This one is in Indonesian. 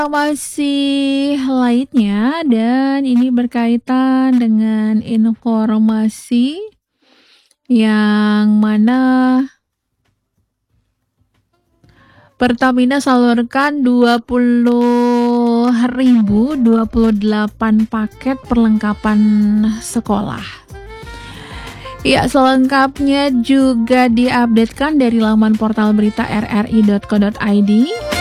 Masih lainnya dan ini berkaitan dengan informasi yang mana Pertamina salurkan 20.028 paket perlengkapan sekolah. Ya, selengkapnya juga diupdatekan dari laman portal berita rri.co.id.